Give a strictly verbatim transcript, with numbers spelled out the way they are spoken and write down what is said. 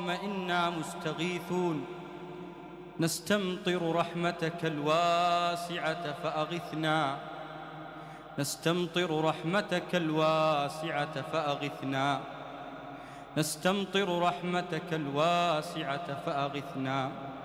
اللهم إنا مستغيثون نستمطر رحمتك الواسعة فأغثنا نستمطر رحمتك الواسعة فأغثنا نستمطر رحمتك الواسعة فأغثنا